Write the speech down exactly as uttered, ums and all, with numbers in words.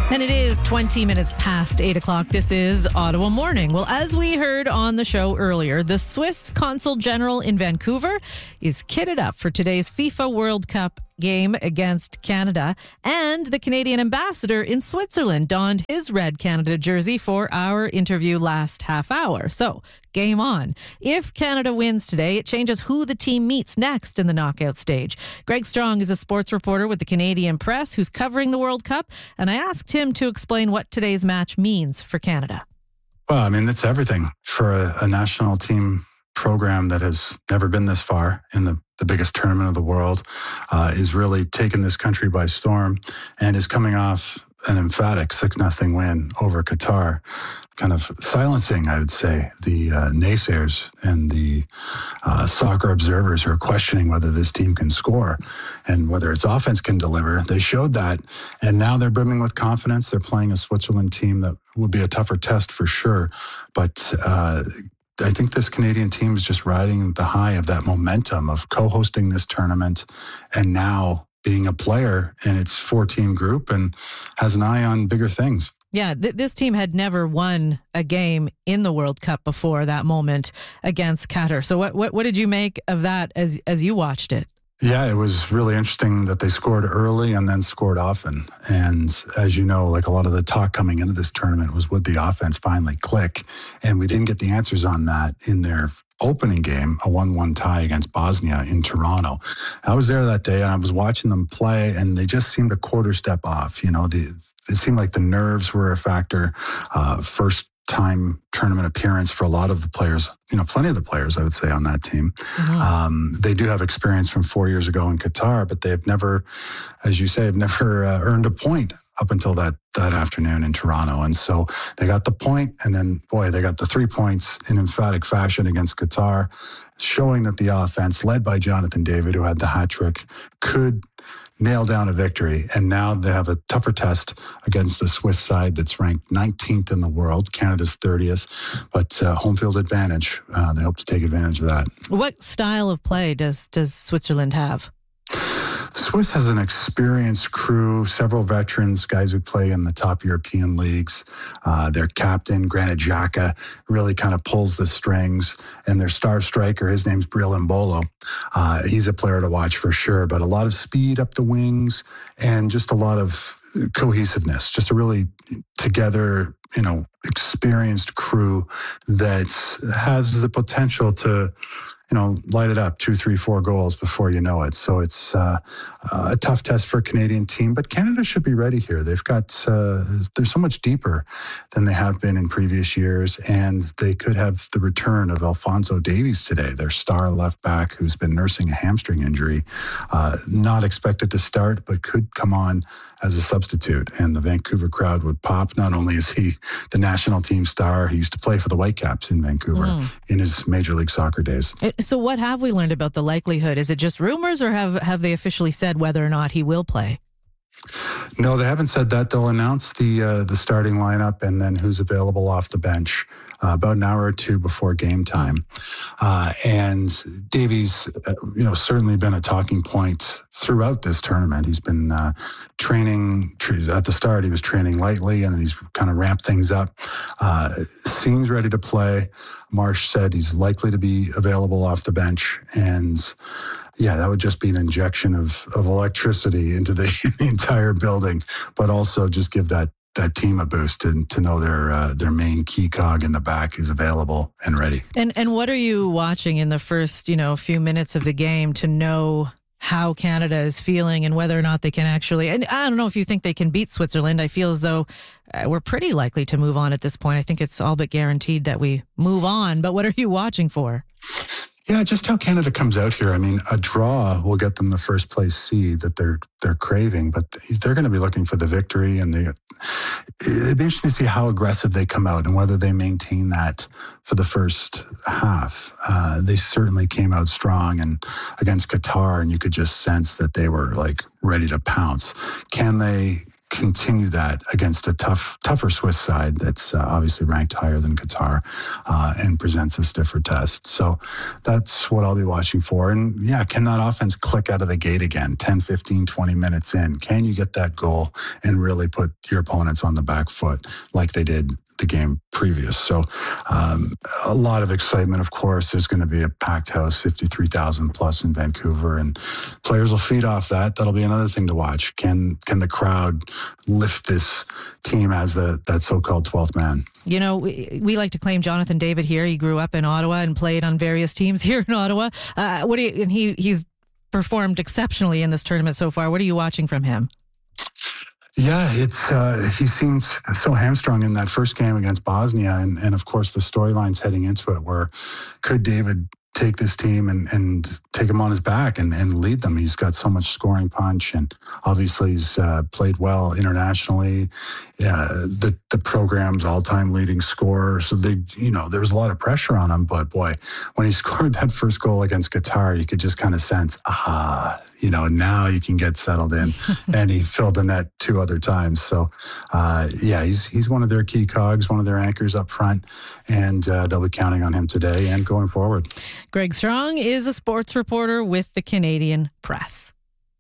And it is twenty minutes past eight o'clock. This is Ottawa Morning. Well, as we heard on the show earlier, the Swiss Consul General in Vancouver is kitted up for today's FIFA World Cup game against Canada, and the Canadian ambassador in Switzerland donned his red Canada jersey for our interview last half hour. So, game on. If Canada wins today, it changes who the team meets next in the knockout stage. Greg Strong is a sports reporter with the Canadian Press who's covering the World Cup, and I asked him to explain what today's match means for Canada. Well, I mean, it's everything for a, a national team program that has never been this far in the, the biggest tournament of the world, uh, is really taking this country by storm and is coming off an emphatic six nothing win over Qatar, kind of silencing, I would say, the uh, naysayers and the uh, soccer observers who are questioning whether this team can score and whether its offense can deliver. They showed that, and now they're brimming with confidence. They're playing a Switzerland team that will be a tougher test for sure, but uh, I think this Canadian team is just riding the high of that momentum of co-hosting this tournament and now being a player in its four-team group and has an eye on bigger things. Yeah, th- this team had never won a game in the World Cup before that moment against Qatar. So what, what, what did you make of that as as you watched it? Yeah, it was really interesting that they scored early and then scored often. And as you know, like a lot of the talk coming into this tournament was, would the offense finally click? And we didn't get the answers on that in their opening game, a one one tie against Bosnia in Toronto. I was there that day and I was watching them play, and they just seemed a quarter step off. You know, the, it seemed like the nerves were a factor. Uh, first time tournament appearance for a lot of the players, you know, plenty of the players, I would say, on that team. Mm-hmm. Um, they do have experience from four years ago in Qatar, but they've never, as you say, have never uh, earned a point up until that that afternoon in Toronto. And so they got the point, and then, boy, they got the three points in emphatic fashion against Qatar, showing that the offense, led by Jonathan David, who had the hat trick, could nail down a victory. And now they have a tougher test against the Swiss side that's ranked nineteenth in the world. Canada's thirtieth, but uh, home field advantage. Uh, they hope to take advantage of that. What style of play does does Switzerland have? Swiss has an experienced crew, several veterans, guys who play in the top European leagues. Uh, their captain, Granit Xhaka, really kind of pulls the strings. And their star striker, his name's Breel Embolo. Uh, he's a player to watch for sure, but a lot of speed up the wings and just a lot of cohesiveness, just a really together, you know, experienced crew that has the potential to, you know, light it up two, three, four goals before you know it. So it's uh, a tough test for a Canadian team, but Canada should be ready here. They've got, uh, they're so much deeper than they have been in previous years, and they could have the return of Alphonso Davies today, their star left back who's been nursing a hamstring injury. Uh, not expected to start, but could come on as a substitute, and the Vancouver crowd would pop. Not only is he the national team star, he used to play for the Whitecaps in Vancouver mm. in his Major League Soccer days. So what have we learned about the likelihood? Is it just rumors, or have, have they officially said whether or not he will play? No, they haven't said that. They'll announce the uh, the starting lineup and then who's available off the bench uh, about an hour or two before game time. Uh, and Davies, uh, you know, certainly been a talking point throughout this tournament. He's been uh, training at the start. He was training lightly, and then he's kind of ramped things up. Uh, seems ready to play. Marsh said he's likely to be available off the bench, and yeah, that would just be an injection of, of electricity into the, the entire building, but also just give that, that team a boost and to know their uh, their main key cog in the back is available and ready. And and what are you watching in the first, you know, few minutes of the game to know how Canada is feeling and whether or not they can actually, and I don't know if you think they can beat Switzerland. I feel as though uh, we're pretty likely to move on at this point. I think it's all but guaranteed that we move on, but what are you watching for? Yeah, just how Canada comes out here. I mean, a draw will get them the first place seed that they're they're craving, but they're going to be looking for the victory, and they, it'd be interesting to see how aggressive they come out and whether they maintain that for the first half. Uh, they certainly came out strong and against Qatar, and you could just sense that they were like ready to pounce. Can they continue that against a tough, tougher Swiss side that's uh, obviously ranked higher than Qatar uh, and presents a stiffer test. So that's what I'll be watching for. And yeah, can that offense click out of the gate again, ten, fifteen, twenty minutes in? Can you get that goal and really put your opponents on the back foot like they did the game previous? So um, a lot of excitement, of course. There's going to be a packed house, fifty-three thousand plus in Vancouver, and players will feed off that. That'll be another thing to watch. Can can the crowd lift this team as the that so-called twelfth man? You know, we, we like to claim Jonathan David here. He grew up in Ottawa and played on various teams here in Ottawa. Uh, what do you, and he he's performed exceptionally in this tournament so far. What are you watching from him? Yeah, it's uh, he seems so hamstrung in that first game against Bosnia. And, and of course, the storylines heading into it were, could David take this team and, and take him on his back and, and lead them? He's got so much scoring punch, and obviously he's uh, played well internationally. Yeah, the the program's all-time leading scorer. So they, you know, there was a lot of pressure on him. But boy, when he scored that first goal against Qatar, you could just kind of sense, ah, you know, now you can get settled in. And he filled the net two other times. So uh, yeah, he's he's one of their key cogs, one of their anchors up front, and uh, they'll be counting on him today and going forward. Greg Strong is a sports reporter with the Canadian Press.